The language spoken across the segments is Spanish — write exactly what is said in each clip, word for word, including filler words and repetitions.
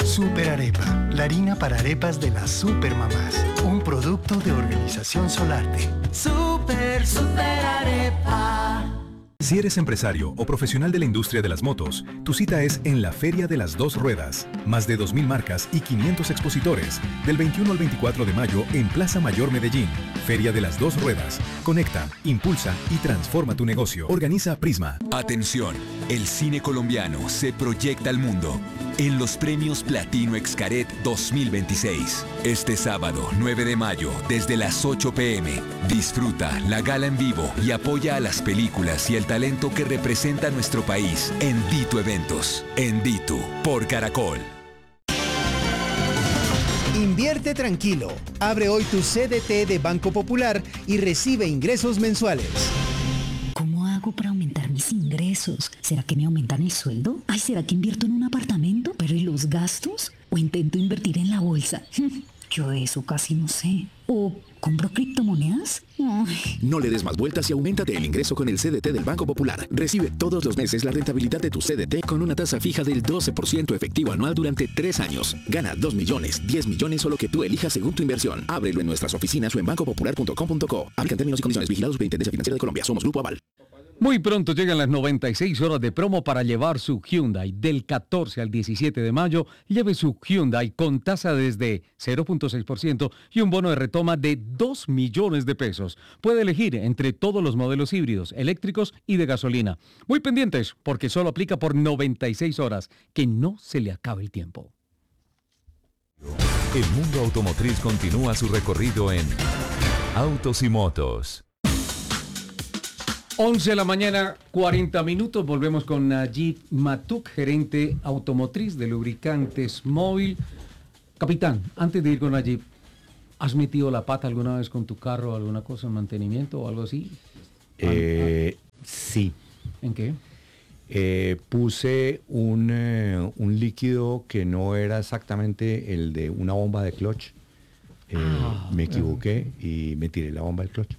Super Arepa, la harina para arepas de las supermamás. Un producto de Organización Solarte. Super, super arepa. Si eres empresario o profesional de la industria de las motos, tu cita es en la Feria de las Dos Ruedas. Más de dos mil marcas y quinientos expositores. Del veintiuno al veinticuatro de mayo en Plaza Mayor Medellín. Feria de las Dos Ruedas. Conecta, impulsa y transforma tu negocio. Organiza Prisma. Atención, el cine colombiano se proyecta al mundo en los premios Platino Xcaret dos mil veintiséis. Este sábado, nueve de mayo, desde las ocho pe eme, disfruta la gala en vivo y apoya a las películas y el talento que representa nuestro país en Ditu Eventos. En Ditu, por Caracol. Invierte tranquilo. Abre hoy tu C D T de Banco Popular y recibe ingresos mensuales. ¿Cómo hago para aumentar mis ingresos? ¿Será que me aumentan el sueldo? Ay, ¿será que invierto en un apartamento? ¿Pero y los gastos? ¿O intento invertir en la bolsa? Yo de eso casi no sé. ¿O compro criptomonedas? Ay. No le des más vueltas y auméntate el ingreso con el C D T del Banco Popular. Recibe todos los meses la rentabilidad de tu C D T con una tasa fija del doce por ciento efectivo anual durante tres años. Gana dos millones, diez millones o lo que tú elijas según tu inversión. Ábrelo en nuestras oficinas o en banco popular punto com punto co. Aplican términos y condiciones. Vigilados Superintendencia Financiera de Colombia. Somos Grupo Aval. Muy pronto llegan las noventa y seis horas de promo para llevar su Hyundai. Del catorce al diecisiete de mayo, lleve su Hyundai con tasa desde cero punto seis por ciento y un bono de retoma de dos millones de pesos. Puede elegir entre todos los modelos híbridos, eléctricos y de gasolina. Muy pendientes, porque solo aplica por noventa y seis horas. Que no se le acabe el tiempo. El mundo automotriz continúa su recorrido en Autos y Motos. once de la mañana, cuarenta minutos. Volvemos con Najib Matuk, gerente automotriz de Lubricantes Móvil. Capitán, antes de ir con Najib, ¿has metido la pata alguna vez con tu carro, alguna cosa en mantenimiento o algo así? Eh, sí. ¿En qué? Eh, puse un, eh, un líquido que no era exactamente el de una bomba de clutch. Eh, ah, me equivoqué uh-huh. y me tiré la bomba del clutch.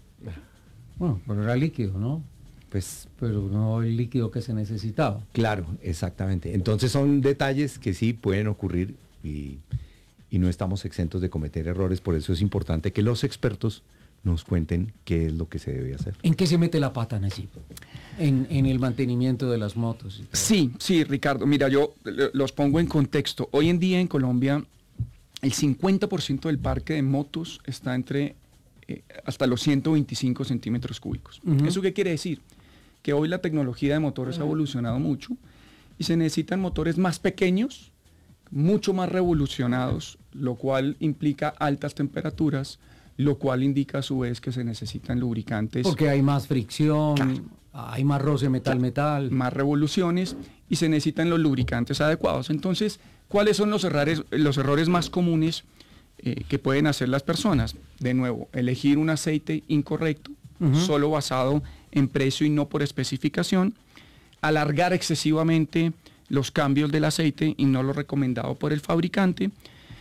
Bueno, pero era líquido, ¿no? Pues, pero no el líquido que se necesitaba. Claro, exactamente. Entonces son detalles que sí pueden ocurrir y, y no estamos exentos de cometer errores. Por eso es importante que los expertos nos cuenten qué es lo que se debe hacer. ¿En qué se mete la pata, Najib? En, en el mantenimiento de las motos. Sí, sí, Ricardo. Mira, yo los pongo en contexto. Hoy en día en Colombia, el cincuenta por ciento del parque de motos está entre eh, hasta los ciento veinticinco centímetros cúbicos. Uh-huh. ¿Eso qué quiere decir? Que hoy la tecnología de motores uh-huh. ha evolucionado mucho y se necesitan motores más pequeños, mucho más revolucionados, lo cual implica altas temperaturas, lo cual indica a su vez que se necesitan lubricantes. Porque hay más fricción, claro. hay más roce metal-metal. Claro. Más revoluciones y se necesitan los lubricantes adecuados. Entonces, ¿cuáles son los errores, los errores más comunes eh, que pueden hacer las personas? De nuevo, elegir un aceite incorrecto, uh-huh. solo basado en precio y no por especificación, alargar excesivamente los cambios del aceite y no lo recomendado por el fabricante.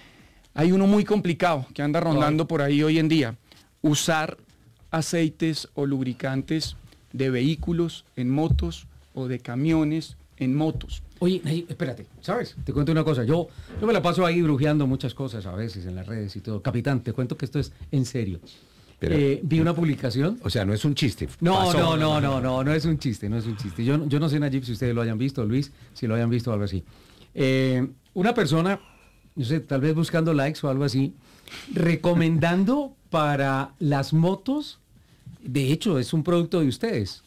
Hay uno muy complicado que anda rondando por ahí hoy en día, usar aceites o lubricantes de vehículos en motos o de camiones en motos. Oye, espérate, ¿sabes? Te cuento una cosa, yo, yo me la paso ahí brujeando muchas cosas a veces en las redes y todo. Capitán, te cuento que esto es en serio. Pero, eh, vi una publicación. O sea, no es un chiste. No, pasó, no, no, no, no, no es un chiste, no es un chiste. Yo, yo no sé, Najib, si ustedes lo hayan visto, Luis, si lo hayan visto o algo así. Eh, una persona, no sé, tal vez buscando likes o algo así, recomendando para las motos, de hecho, es un producto de ustedes,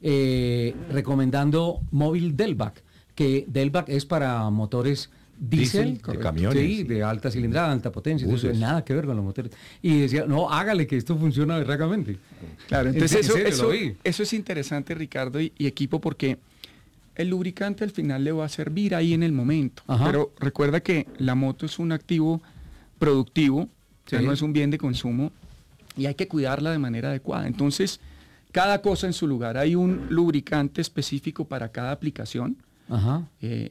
eh, recomendando móvil Delvac, que Delvac es para motores Diesel, de camiones. Sí, de alta cilindrada, alta potencia, entonces, nada que ver con los motores. Y decía, no, hágale que esto funciona berracamente. Claro, entonces eso, serio, eso, eso es interesante, Ricardo y, y equipo, porque el lubricante al final le va a servir ahí en el momento. Ajá. Pero recuerda que la moto es un activo productivo, sí. o sea, no es un bien de consumo, y hay que cuidarla de manera adecuada. Entonces, cada cosa en su lugar. Hay un lubricante específico para cada aplicación. Ajá. Eh,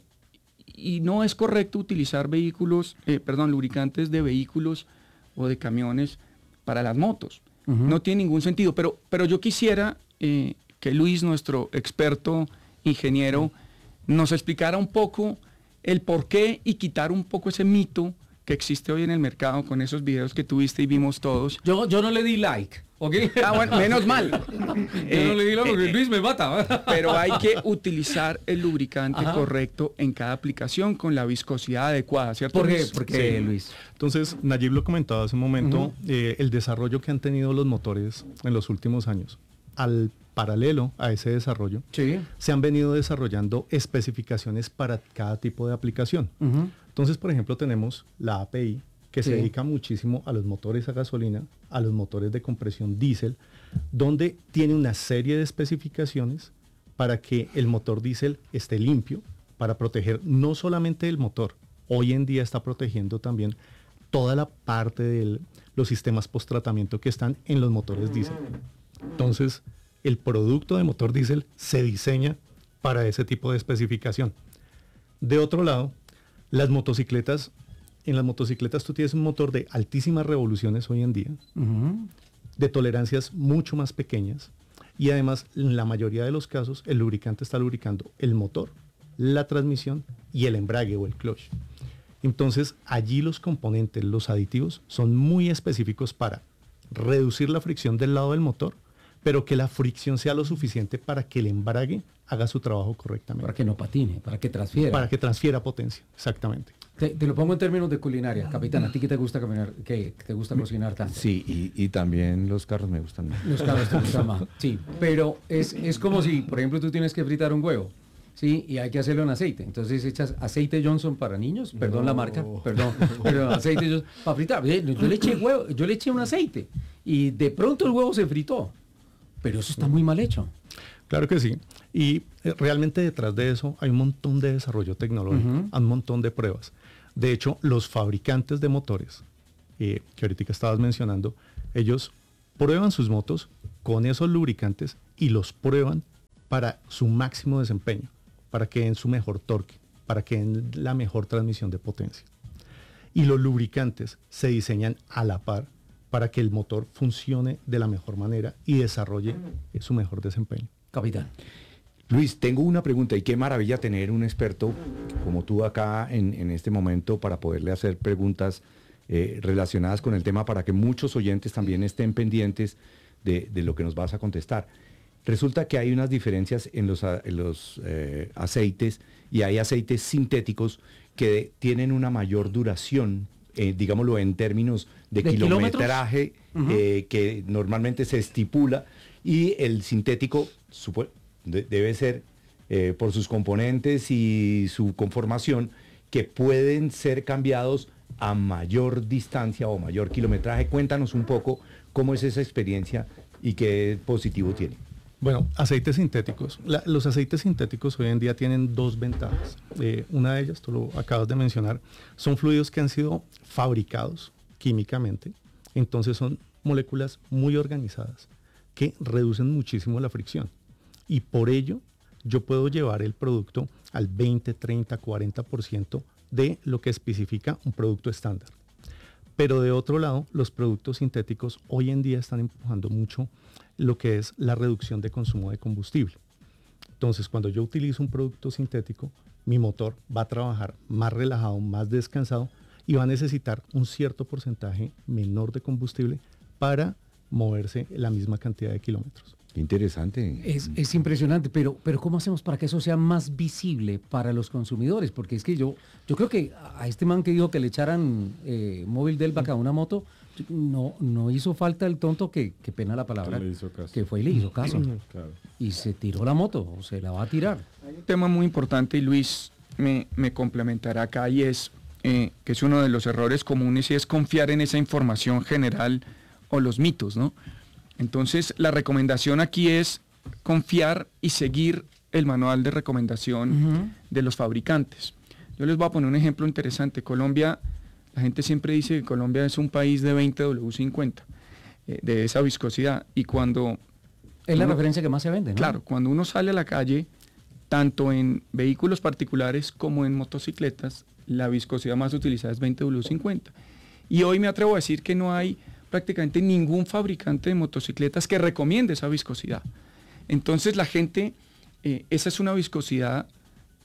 Y no es correcto utilizar vehículos, eh, perdón, lubricantes de vehículos o de camiones para las motos. Uh-huh. No tiene ningún sentido. Pero, pero yo quisiera eh, que Luis, nuestro experto ingeniero, nos explicara un poco el por qué y quitar un poco ese mito que existe hoy en el mercado con esos videos que tuviste y vimos todos. Yo, yo no le di like, ¿ok? Ah, bueno, menos mal. Yo no le di like porque eh, Luis me mata. Pero hay que utilizar el lubricante Ajá. correcto en cada aplicación con la viscosidad adecuada, ¿cierto? ¿Por qué, ¿Por qué sí. Luis? Entonces, Nayib lo comentaba hace un momento, uh-huh. eh, el desarrollo que han tenido los motores en los últimos años. Al paralelo a ese desarrollo, sí. se han venido desarrollando especificaciones para cada tipo de aplicación. Uh-huh. Entonces, por ejemplo, tenemos la A P I, que sí. se dedica muchísimo a los motores a gasolina, a los motores de compresión diésel, donde tiene una serie de especificaciones para que el motor diésel esté limpio, para proteger no solamente el motor, hoy en día está protegiendo también toda la parte de los sistemas post-tratamiento que están en los motores diésel. Entonces, el producto de motor diésel se diseña para ese tipo de especificación. De otro lado, las motocicletas, en las motocicletas tú tienes un motor de altísimas revoluciones hoy en día, uh-huh. de tolerancias mucho más pequeñas, y además, en la mayoría de los casos, el lubricante está lubricando el motor, la transmisión y el embrague o el clutch. Entonces, allí los componentes, los aditivos, son muy específicos para reducir la fricción del lado del motor, pero que la fricción sea lo suficiente para que el embrague haga su trabajo correctamente. Para que no patine, para que transfiera. Para que transfiera potencia, exactamente. Te, te lo pongo en términos de culinaria, capitán. ¿A ti qué te gusta caminar, qué te gusta cocinar tanto? Sí, y, y también los carros me gustan más. Los carros te gustan más, sí. Pero es, es como si, por ejemplo, tú tienes que fritar un huevo, ¿sí? Y hay que hacerlo en aceite. Entonces echas aceite Johnson para niños, perdón no. la marca, perdón, pero aceite Johnson para fritar. Yo le eché huevo, yo le eché un aceite y de pronto el huevo se fritó. Pero eso está muy mal hecho. Claro que sí. Y eh, realmente detrás de eso hay un montón de desarrollo tecnológico, uh-huh. hay un montón de pruebas. De hecho, los fabricantes de motores, eh, que ahorita estabas mencionando, ellos prueban sus motos con esos lubricantes y los prueban para su máximo desempeño, para que den su mejor torque, para que den la mejor transmisión de potencia. Y los lubricantes se diseñan a la par para que el motor funcione de la mejor manera y desarrolle su mejor desempeño. Capitán. Luis, tengo una pregunta y qué maravilla tener un experto como tú acá en, en este momento para poderle hacer preguntas eh, relacionadas con el tema para que muchos oyentes también estén pendientes de, de lo que nos vas a contestar. Resulta que hay unas diferencias en los, en los eh, aceites y hay aceites sintéticos que tienen una mayor duración, eh, digámoslo en términos de, de kilometraje uh-huh. eh, que normalmente se estipula, y el sintético supo- de- debe ser eh, por sus componentes y su conformación que pueden ser cambiados a mayor distancia o mayor kilometraje. Cuéntanos un poco cómo es esa experiencia y qué positivo tiene. Bueno, aceites sintéticos. La, los aceites sintéticos hoy en día tienen dos ventajas. Eh, una de ellas, tú lo acabas de mencionar, son fluidos que han sido fabricados químicamente, entonces son moléculas muy organizadas que reducen muchísimo la fricción. Y por ello, yo puedo llevar el producto al veinte, treinta, cuarenta por ciento de lo que especifica un producto estándar. Pero de otro lado, los productos sintéticos hoy en día están empujando mucho lo que es la reducción de consumo de combustible. Entonces, cuando yo utilizo un producto sintético, mi motor va a trabajar más relajado, más descansado y va a necesitar un cierto porcentaje menor de combustible para moverse la misma cantidad de kilómetros. Qué interesante. Es, es impresionante, pero, pero ¿cómo hacemos para que eso sea más visible para los consumidores? Porque es que yo, yo creo que a este man que dijo que le echaran eh, móvil del vaca a una moto, no, no hizo falta el tonto que, que pena la palabra, que fue y le hizo caso. Claro. Y se tiró la moto, o se la va a tirar. Hay un tema muy importante y Luis me, me complementará acá, y es eh, que es uno de los errores comunes, y es confiar en esa información general o los mitos, ¿no? Entonces, la recomendación aquí es confiar y seguir el manual de recomendación uh-huh. de los fabricantes. Yo les voy a poner un ejemplo interesante. Colombia, la gente siempre dice que Colombia es un país de veinte W cincuenta, eh, de esa viscosidad. Y cuando... Es la uno, referencia que más se vende, ¿no? Claro, cuando uno sale a la calle, tanto en vehículos particulares como en motocicletas, la viscosidad más utilizada es veinte W cincuenta. Y hoy me atrevo a decir que no hay prácticamente ningún fabricante de motocicletas que recomiende esa viscosidad. Entonces la gente, eh, esa es una viscosidad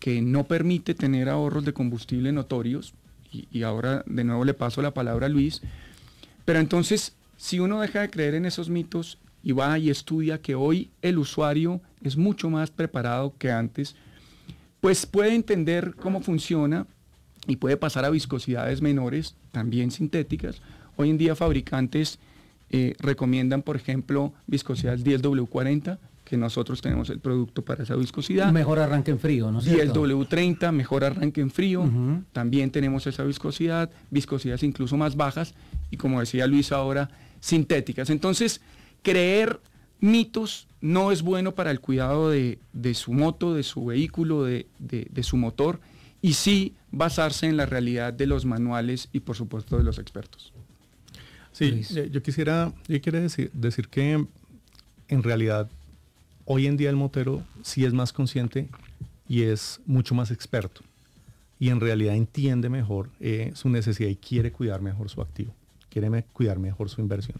que no permite tener ahorros de combustible notorios, y, y ahora de nuevo le paso la palabra a Luis, pero entonces si uno deja de creer en esos mitos y va y estudia que hoy el usuario es mucho más preparado que antes, pues puede entender cómo funciona y puede pasar a viscosidades menores, también sintéticas. Hoy en día fabricantes eh, recomiendan, por ejemplo, viscosidades diez doble u cuarenta, que nosotros tenemos el producto para esa viscosidad. Mejor arranque en frío, ¿no es cierto? diez doble u treinta, mejor arranque en frío. Uh-huh. También tenemos esa viscosidad, viscosidades incluso más bajas y, como decía Luis ahora, sintéticas. Entonces, creer mitos no es bueno para el cuidado de, de su moto, de su vehículo, de, de, de su motor, y sí basarse en la realidad de los manuales y, por supuesto, de los expertos. Sí, Luis. yo quisiera, yo quisiera decir, decir que en realidad hoy en día el motero sí es más consciente y es mucho más experto, y en realidad entiende mejor eh, su necesidad y quiere cuidar mejor su activo, quiere me, cuidar mejor su inversión.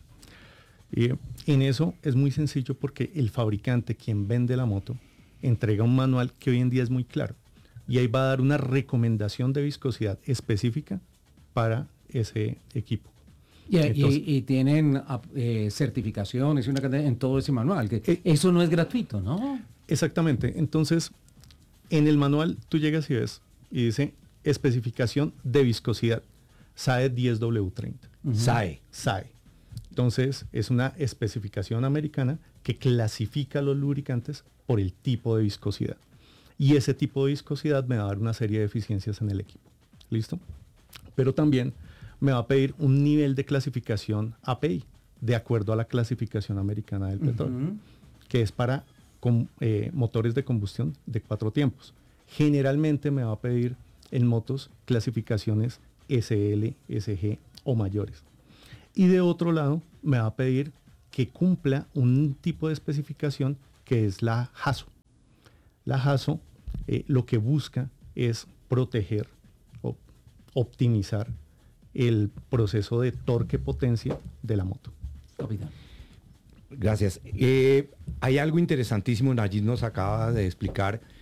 Y en eso es muy sencillo porque el fabricante, quien vende la moto, entrega un manual que hoy en día es muy claro, y ahí va a dar una recomendación de viscosidad específica para ese equipo. Y, Entonces, y, y tienen eh, certificaciones y una cantidad en todo ese manual, que eh, eso no es gratuito, ¿no? Exactamente. Entonces, en el manual tú llegas y ves, y dice especificación de viscosidad, S A E diez doble u treinta. Uh-huh. S A E. S A E. Entonces, es una especificación americana que clasifica los lubricantes por el tipo de viscosidad. Y ese tipo de viscosidad me va a dar una serie de eficiencias en el equipo. ¿Listo? Pero también me va a pedir un nivel de clasificación A P I, de acuerdo a la clasificación americana del petróleo, uh-huh. que es para con, eh, motores de combustión de cuatro tiempos. Generalmente me va a pedir en motos clasificaciones S L, S G o mayores. Y de otro lado, me va a pedir que cumpla un tipo de especificación que es la H A S O. La H A S O eh, lo que busca es proteger o optimizar el proceso de torque-potencia de la moto. Capitán. Gracias. Eh, hay algo interesantísimo, Nayib nos acaba de explicar,